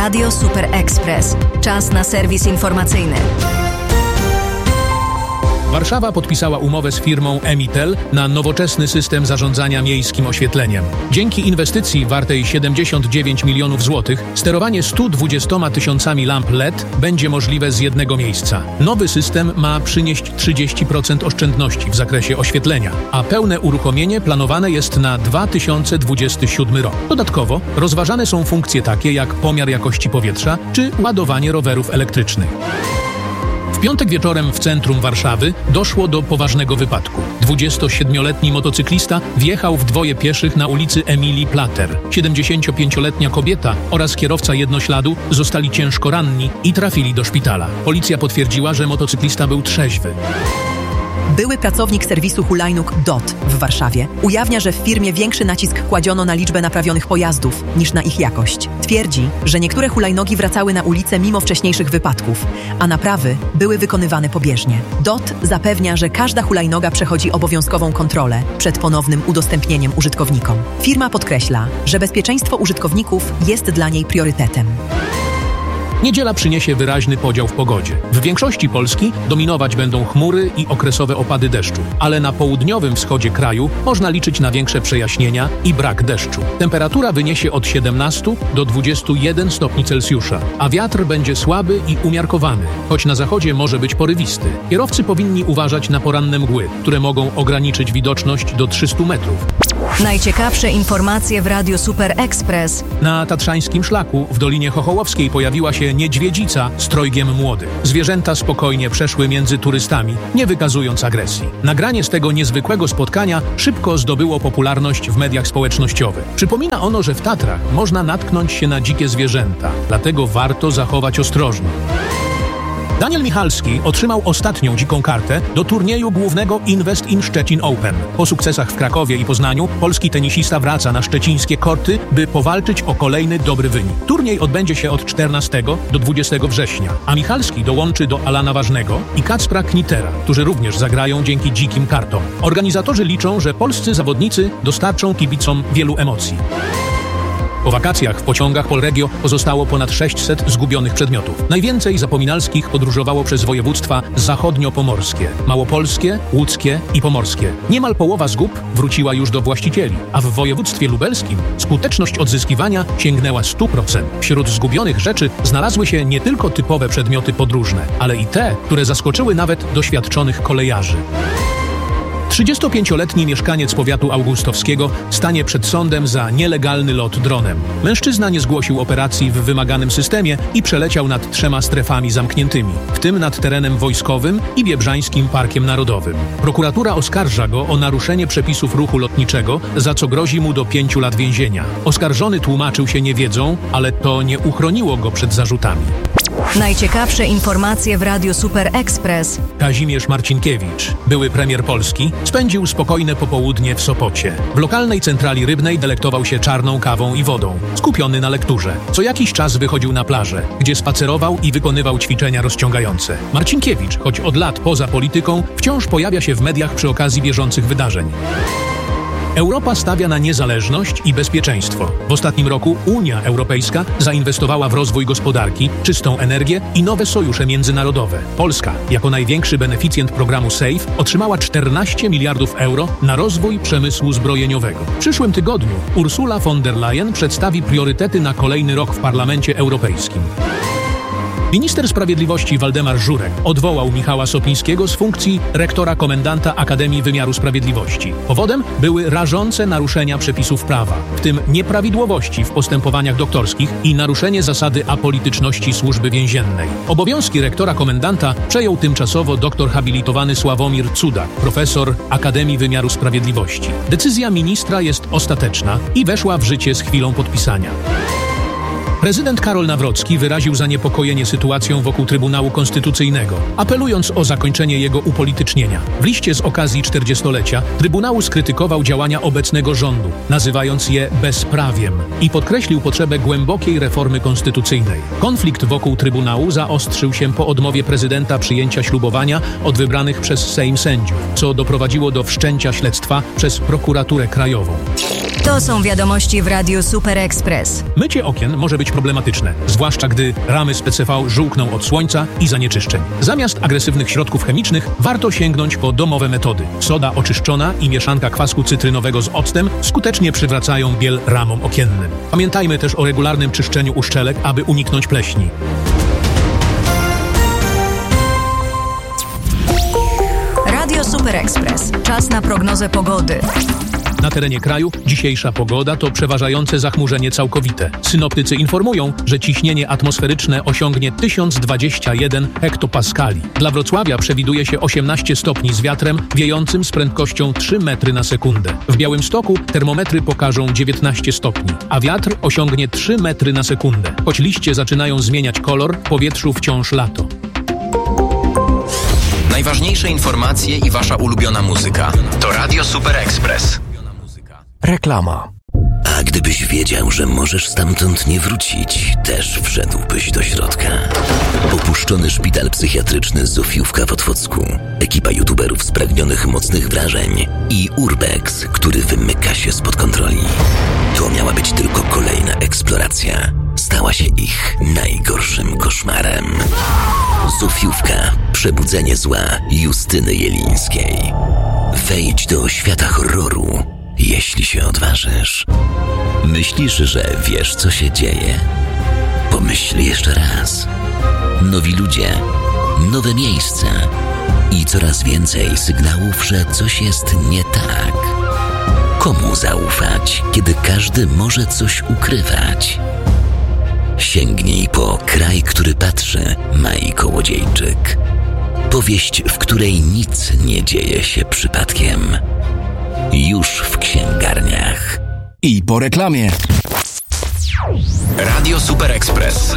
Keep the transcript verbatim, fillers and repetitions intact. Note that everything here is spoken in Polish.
Radio Super Express. Czas na serwis informacyjny. Warszawa podpisała umowę z firmą Emitel na nowoczesny system zarządzania miejskim oświetleniem. Dzięki inwestycji wartej siedemdziesiąt dziewięć milionów złotych sterowanie stu dwudziestoma tysiącami lamp L E D będzie możliwe z jednego miejsca. Nowy system ma przynieść trzydzieści procent oszczędności w zakresie oświetlenia, a pełne uruchomienie planowane jest na dwa tysiące dwudziesty siódmy rok. Dodatkowo rozważane są funkcje takie jak pomiar jakości powietrza czy ładowanie rowerów elektrycznych. W piątek wieczorem w centrum Warszawy doszło do poważnego wypadku. dwudziestosiedmioletni motocyklista wjechał w dwoje pieszych na ulicy Emilii Plater. siedemdziesięciopięcioletnia kobieta oraz kierowca jednośladu zostali ciężko ranni i trafili do szpitala. Policja potwierdziła, że motocyklista był trzeźwy. Były pracownik serwisu hulajnóg D O T w Warszawie ujawnia, że w firmie większy nacisk kładziono na liczbę naprawionych pojazdów niż na ich jakość. Twierdzi, że niektóre hulajnogi wracały na ulicę mimo wcześniejszych wypadków, a naprawy były wykonywane pobieżnie. D O T zapewnia, że każda hulajnoga przechodzi obowiązkową kontrolę przed ponownym udostępnieniem użytkownikom. Firma podkreśla, że bezpieczeństwo użytkowników jest dla niej priorytetem. Niedziela przyniesie wyraźny podział w pogodzie. W większości Polski dominować będą chmury i okresowe opady deszczu, ale na południowym wschodzie kraju można liczyć na większe przejaśnienia i brak deszczu. Temperatura wyniesie od siedemnastu do dwudziestu jeden stopni Celsjusza, a wiatr będzie słaby i umiarkowany, choć na zachodzie może być porywisty. Kierowcy powinni uważać na poranne mgły, które mogą ograniczyć widoczność do trzystu metrów. Najciekawsze informacje w Radiu Super Express. Na tatrzańskim szlaku w Dolinie Chochołowskiej pojawiła się niedźwiedzica z trojgiem młodych. Zwierzęta spokojnie przeszły między turystami, nie wykazując agresji. Nagranie z tego niezwykłego spotkania szybko zdobyło popularność w mediach społecznościowych. Przypomina ono, że w Tatrach można natknąć się na dzikie zwierzęta, dlatego warto zachować ostrożność. Daniel Michalski otrzymał ostatnią dziką kartę do turnieju głównego Invest in Szczecin Open. Po sukcesach w Krakowie i Poznaniu polski tenisista wraca na szczecińskie korty, by powalczyć o kolejny dobry wynik. Turniej odbędzie się od czternastego do dwudziestego września, a Michalski dołączy do Alana Ważnego i Kacpra Knitera, którzy również zagrają dzięki dzikim kartom. Organizatorzy liczą, że polscy zawodnicy dostarczą kibicom wielu emocji. Po wakacjach w pociągach Polregio pozostało ponad sześćset zgubionych przedmiotów. Najwięcej zapominalskich podróżowało przez województwa zachodnio-pomorskie, małopolskie, łódzkie i pomorskie. Niemal połowa zgub wróciła już do właścicieli, a w województwie lubelskim skuteczność odzyskiwania sięgnęła stu procent. Wśród zgubionych rzeczy znalazły się nie tylko typowe przedmioty podróżne, ale i te, które zaskoczyły nawet doświadczonych kolejarzy. trzydziestopięcioletni mieszkaniec powiatu augustowskiego stanie przed sądem za nielegalny lot dronem. Mężczyzna nie zgłosił operacji w wymaganym systemie i przeleciał nad trzema strefami zamkniętymi, w tym nad terenem wojskowym i Biebrzańskim Parkiem Narodowym. Prokuratura oskarża go o naruszenie przepisów ruchu lotniczego, za co grozi mu do pięciu lat więzienia. Oskarżony tłumaczył się niewiedzą, ale to nie uchroniło go przed zarzutami. Najciekawsze informacje w Radiu Super Express. Kazimierz Marcinkiewicz, były premier Polski, spędził spokojne popołudnie w Sopocie. W lokalnej centrali rybnej delektował się czarną kawą i wodą, skupiony na lekturze. Co jakiś czas wychodził na plażę, gdzie spacerował i wykonywał ćwiczenia rozciągające. Marcinkiewicz, choć od lat poza polityką, wciąż pojawia się w mediach przy okazji bieżących wydarzeń. Europa stawia na niezależność i bezpieczeństwo. W ostatnim roku Unia Europejska zainwestowała w rozwój gospodarki, czystą energię i nowe sojusze międzynarodowe. Polska, jako największy beneficjent programu SAFE, otrzymała czternaście miliardów euro na rozwój przemysłu zbrojeniowego. W przyszłym tygodniu Ursula von der Leyen przedstawi priorytety na kolejny rok w Parlamencie Europejskim. Minister Sprawiedliwości Waldemar Żurek odwołał Michała Soplińskiego z funkcji rektora komendanta Akademii Wymiaru Sprawiedliwości. Powodem były rażące naruszenia przepisów prawa, w tym nieprawidłowości w postępowaniach doktorskich i naruszenie zasady apolityczności służby więziennej. Obowiązki rektora komendanta przejął tymczasowo doktor habilitowany Sławomir Cudak, profesor Akademii Wymiaru Sprawiedliwości. Decyzja ministra jest ostateczna i weszła w życie z chwilą podpisania. Prezydent Karol Nawrocki wyraził zaniepokojenie sytuacją wokół Trybunału Konstytucyjnego, apelując o zakończenie jego upolitycznienia. W liście z okazji czterdziestolecia Trybunału skrytykował działania obecnego rządu, nazywając je bezprawiem i podkreślił potrzebę głębokiej reformy konstytucyjnej. Konflikt wokół Trybunału zaostrzył się po odmowie prezydenta przyjęcia ślubowania od wybranych przez Sejm sędziów, co doprowadziło do wszczęcia śledztwa przez prokuraturę krajową. To są wiadomości w Radiu Super Express. Mycie okien może być problematyczne, zwłaszcza gdy ramy z P C V żółkną od słońca i zanieczyszczeń. Zamiast agresywnych środków chemicznych warto sięgnąć po domowe metody. Soda oczyszczona i mieszanka kwasku cytrynowego z octem skutecznie przywracają biel ramom okiennym. Pamiętajmy też o regularnym czyszczeniu uszczelek, aby uniknąć pleśni. Radio Super Express. Czas na prognozę pogody. Na terenie kraju dzisiejsza pogoda to przeważające zachmurzenie całkowite. Synoptycy informują, że ciśnienie atmosferyczne osiągnie tysiąc dwadzieścia jeden hektopaskali. Dla Wrocławia przewiduje się osiemnaście stopni z wiatrem wiejącym z prędkością trzy metry na sekundę. W Białymstoku termometry pokażą dziewiętnaście stopni, a wiatr osiągnie trzy metry na sekundę. Choć liście zaczynają zmieniać kolor, w powietrzu wciąż lato. Najważniejsze informacje i wasza ulubiona muzyka to Radio Super Express. Reklama. A gdybyś wiedział, że możesz stamtąd nie wrócić, też wszedłbyś do środka. Opuszczony szpital psychiatryczny Zofiówka w Otwocku, ekipa youtuberów spragnionych mocnych wrażeń i Urbex, który wymyka się spod kontroli. To miała być tylko kolejna eksploracja. Stała się ich najgorszym koszmarem. Zofiówka. Przebudzenie zła Justyny Jelińskiej. Wejdź do świata horroru, jeśli się odważysz. Myślisz, że wiesz, co się dzieje? Pomyśl jeszcze raz. Nowi ludzie, nowe miejsca i coraz więcej sygnałów, że coś jest nie tak. Komu zaufać, kiedy każdy może coś ukrywać? Sięgnij po Kraj, który patrzy, Mai Kołodziejczyk. Powieść, w której nic nie dzieje się przypadkiem. Już w księgarniach. I po reklamie. Radio Super Express.